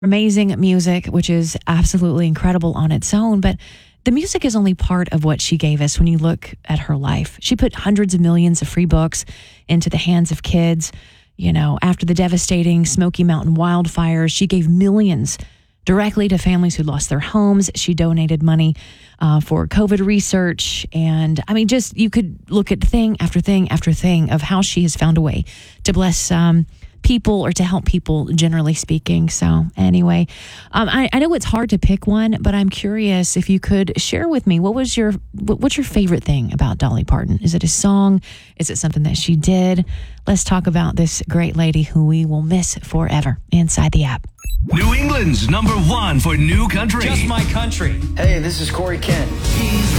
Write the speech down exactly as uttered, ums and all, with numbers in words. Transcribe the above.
Amazing music, which is absolutely incredible on its own. But the music is only part of what she gave us when you look at her life. She put hundreds of millions of free books into the hands of kids. You know, after the devastating Smoky Mountain wildfires, she gave millions directly to families who lost their homes. She donated money uh, for COVID research. And I mean, just you could look at thing after thing after thing of how she has found a way to bless um, people or to help people, generally speaking. So anyway, um, I, I know it's hard to pick one, but I'm curious if you could share with me, what was your, what, what's your favorite thing about Dolly Parton? Is it a song? Is it something that she did? Let's talk about this great lady who we will miss forever inside the app. New England's number one for new country. Just My Country. Hey, this is Corey Kent. He's